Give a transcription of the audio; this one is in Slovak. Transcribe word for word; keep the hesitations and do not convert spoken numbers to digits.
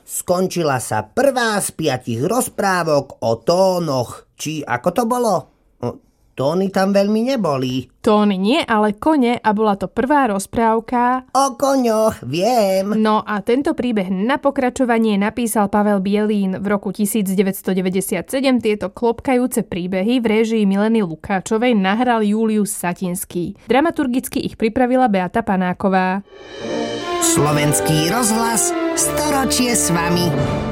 Skončila sa prvá z piatich rozprávok o tónoch. Či ako to bolo? Tóny tam veľmi neboli. Tóny nie, ale kone a bola to prvá rozprávka o koňoch, viem. No a tento príbeh na pokračovanie napísal Pavel Bielín. V roku devätnásťstodeväťdesiatsedem tieto klopkajúce príbehy v réžii Mileny Lukáčovej nahral Julius Satinský. Dramaturgicky ich pripravila Beata Panáková. Slovenský rozhlas, storočie s vami.